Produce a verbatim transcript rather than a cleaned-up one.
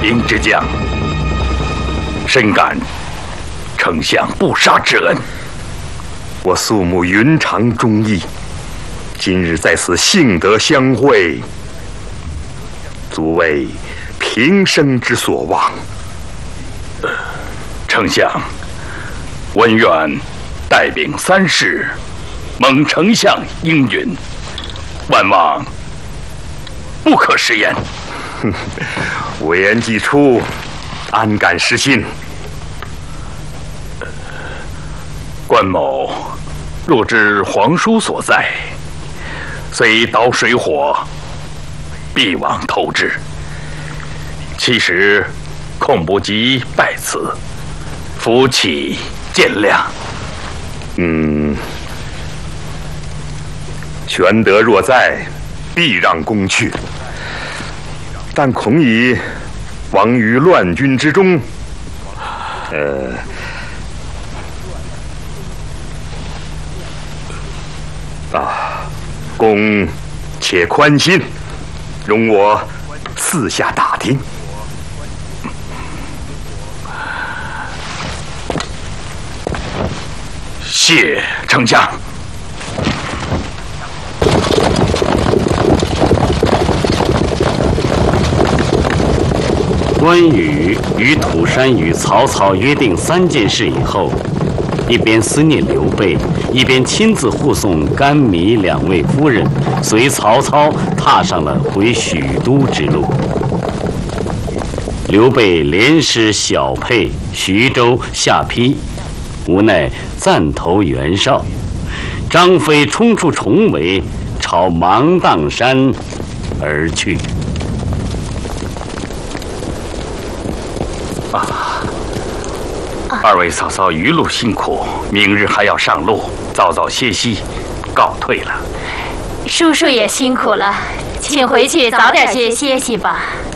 兵之将，深感丞相不杀之恩。 我肃穆云长忠义，今日在此幸得相会，足为平生之所望。 呃，丞相，文远带兵三世，蒙丞相应允，万望不可食言。 哼，委言既出，安敢失信？ 呃，关某若知皇叔所在，虽刀水火，必往投之。其实恐不及拜辞，夫乞见谅。 嗯，玄德若在，必让公去。但恐已亡于乱军之中。呃，啊，公且宽心，容我四下打听。 谢丞相。 关羽与土山与曹操约定三件事以后，一边思念刘备，一边亲自护送甘糜两位夫人，随曹操踏上了回许都之路。刘备连使小沛、徐州、下邳，无奈暂投袁绍。张飞冲出重围，朝芒砀山而去。 啊，二位嫂嫂一路辛苦，明日还要上路，早早歇息，告退了。 叔叔也辛苦了，请回去早点些歇息吧。